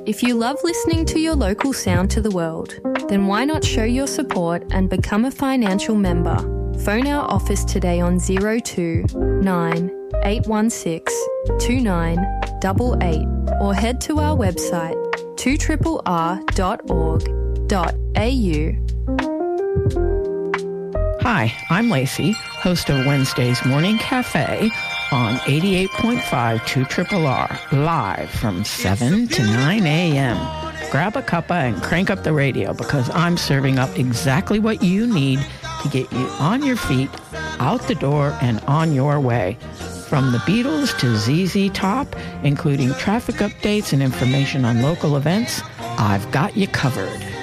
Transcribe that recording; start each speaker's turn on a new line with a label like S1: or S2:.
S1: If you love listening to your local sound to the world, then why not show your support and become a financial member? Phone our office today on 02 9 816 2988 or head to our website 2rr.org.au.
S2: Hi, I'm Lacey, host of Wednesday's Morning Cafe on 88.5 2RRR, live from 7 to 9 a.m. Grab a cuppa and crank up the radio because I'm serving up exactly what you need to get you on your feet, out the door, and on your way. From the Beatles to ZZ Top, including traffic updates and information on local events, I've got you covered.